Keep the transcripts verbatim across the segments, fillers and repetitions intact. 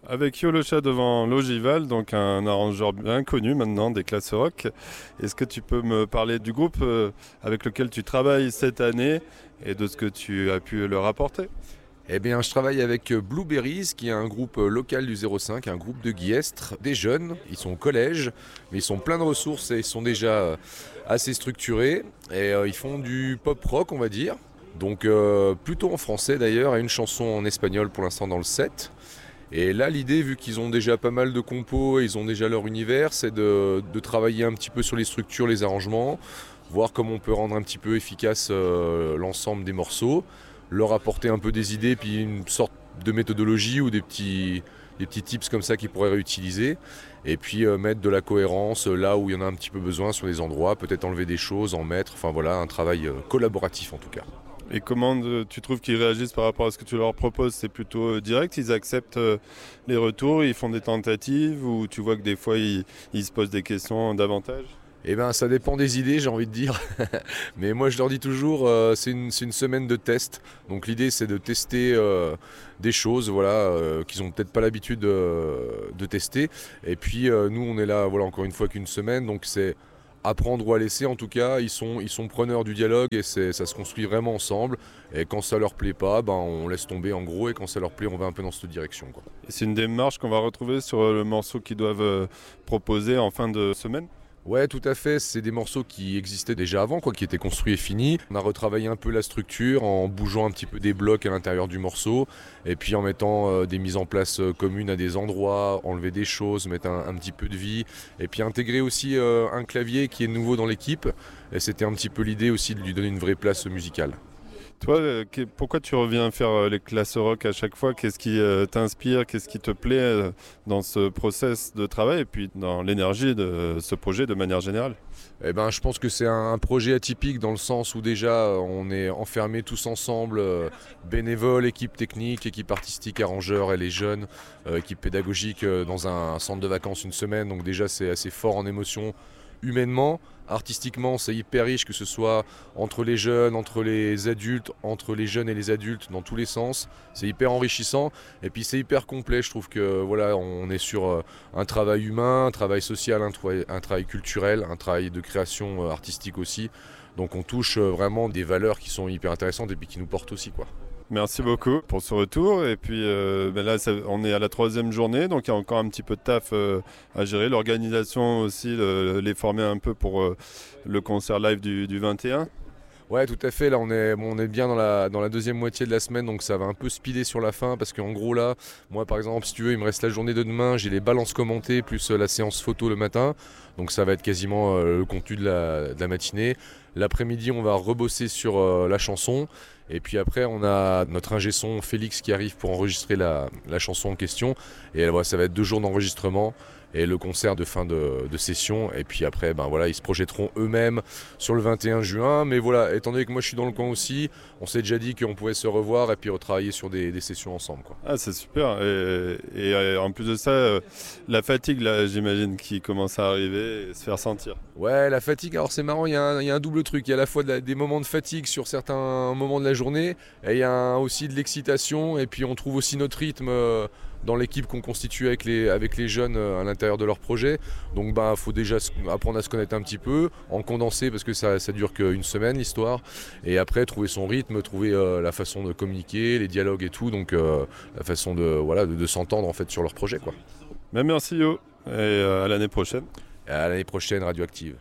Avec Yo le chat devant l'Ogival, donc un arrangeur bien connu maintenant des classes rock. Est-ce que tu peux me parler du groupe euh, avec lequel tu travailles cette année et de ce que tu as pu leur apporter ? Eh bien, je travaille avec Blueberries, qui est un groupe local du zéro cinq, un groupe de Guillestre, des jeunes. Ils sont au collège, mais ils sont pleins de ressources et ils sont déjà assez structurés. Et euh, ils font du pop-rock, on va dire. Donc euh, plutôt en français d'ailleurs, et une chanson en espagnol pour l'instant dans le set. Et là, l'idée, vu qu'ils ont déjà pas mal de compos et ils ont déjà leur univers, c'est de, de travailler un petit peu sur les structures, les arrangements, voir comment on peut rendre un petit peu efficace euh, l'ensemble des morceaux, leur apporter un peu des idées, puis une sorte de méthodologie ou des petits, des petits tips comme ça qu'ils pourraient réutiliser, et puis euh, mettre de la cohérence là où il y en a un petit peu besoin sur des endroits, peut-être enlever des choses, en mettre, enfin voilà, un travail euh, collaboratif en tout cas. Et comment euh, tu trouves qu'ils réagissent par rapport à ce que tu leur proposes ? C'est plutôt euh, direct, ils acceptent euh, les retours, ils font des tentatives, ou tu vois que des fois ils, ils se posent des questions davantage ? Eh bien, ça dépend des idées, j'ai envie de dire. Mais moi, je leur dis toujours, euh, c'est, une, c'est une semaine de test. Donc l'idée, c'est de tester euh, des choses, voilà, euh, qu'ils n'ont peut-être pas l'habitude euh, de tester. Et puis, euh, nous, on est là, voilà, encore une fois qu'une semaine. Donc c'est apprendre ou à laisser, en tout cas. Ils sont, ils sont preneurs du dialogue et c'est, ça se construit vraiment ensemble. Et quand ça leur plaît pas, ben, on laisse tomber en gros. Et quand ça leur plaît, on va un peu dans cette direction, quoi. Et c'est une démarche qu'on va retrouver sur le morceau qu'ils doivent euh, proposer en fin de semaine ? Ouais, tout à fait, c'est des morceaux qui existaient déjà avant, quoi, qui étaient construits et finis. On a retravaillé un peu la structure en bougeant un petit peu des blocs à l'intérieur du morceau et puis en mettant euh, des mises en place euh, communes à des endroits, enlever des choses, mettre un, un petit peu de vie et puis intégrer aussi euh, un clavier qui est nouveau dans l'équipe et c'était un petit peu l'idée aussi de lui donner une vraie place musicale. Toi, euh, que- pourquoi tu reviens faire euh, les classes rock à chaque fois ? Qu'est-ce qui euh, t'inspire ? Qu'est-ce qui te plaît euh, dans ce process de travail et puis dans l'énergie de ce projet de manière générale ? Eh ben, je pense que c'est un projet atypique dans le sens où déjà on est enfermés tous ensemble, euh, bénévoles, équipe technique, équipe artistique, arrangeurs et les jeunes, euh, équipe pédagogique euh, dans un centre de vacances une semaine. Donc déjà c'est assez fort en émotion humainement. Artistiquement, c'est hyper riche, que ce soit entre les jeunes, entre les adultes, entre les jeunes et les adultes, dans tous les sens. C'est hyper enrichissant et puis c'est hyper complet. Je trouve que voilà, on est sur un travail humain, un travail social, un, tra- un travail culturel, un travail de création artistique aussi. Donc on touche vraiment des valeurs qui sont hyper intéressantes et puis qui nous portent aussi, quoi. Merci beaucoup pour ce retour. Et puis euh, ben là, ça, on est à la troisième journée, donc il y a encore un petit peu de taf euh, à gérer. L'organisation aussi, le, les former un peu pour euh, le concert live du, du vingt et un. Ouais, tout à fait. Là, on est, bon, on est bien dans la, dans la deuxième moitié de la semaine, donc ça va un peu speeder sur la fin parce qu'en gros, là, moi par exemple, si tu veux, il me reste la journée de demain, j'ai les balances commentées plus euh, la séance photo le matin, donc ça va être quasiment euh, le contenu de la, de la matinée. L'après-midi, on va rebosser sur euh, la chanson. Et puis après, on a notre ingé son Félix qui arrive pour enregistrer la, la chanson en question. Et voilà, ça va être deux jours d'enregistrement et le concert de fin de, de session. Et puis après, ben voilà, ils se projetteront eux-mêmes sur le vingt et un juin. Mais voilà, étant donné que moi je suis dans le coin aussi, on s'est déjà dit qu'on pouvait se revoir et puis retravailler sur des, des sessions ensemble, quoi. Ah, c'est super. Et, et, euh, en plus de ça, euh, la fatigue, là, j'imagine, qui commence à arriver et se faire sentir. Ouais, la fatigue, alors c'est marrant, il y, a un- il y a un double truc. Il y a à la fois de la- des moments de fatigue sur certains moments de la journée et il y a un- aussi de l'excitation. Et puis on trouve aussi notre rythme euh, dans l'équipe qu'on constitue avec les, avec les jeunes euh, à l'intérieur de leur projet. Donc bah faut déjà se- apprendre à se connaître un petit peu, en condenser parce que ça, ça dure qu'une semaine l'histoire. Et après trouver son rythme, trouver euh, la façon de communiquer, les dialogues et tout. Donc euh, la façon de, voilà, de, de s'entendre en fait sur leur projet, quoi. Mais merci Yo, et euh, à l'année prochaine. Et à l'année prochaine, Radioactive.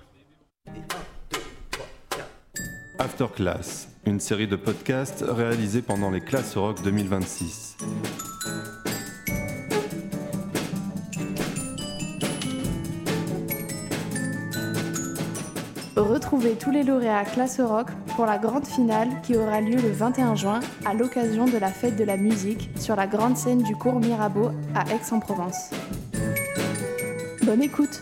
After Class, une série de podcasts réalisés pendant les Classes Rock deux mille vingt-six. Retrouvez tous les lauréats Classe Rock pour la grande finale qui aura lieu le vingt et un juin à l'occasion de la fête de la musique sur la grande scène du cours Mirabeau à Aix-en-Provence. Bonne écoute!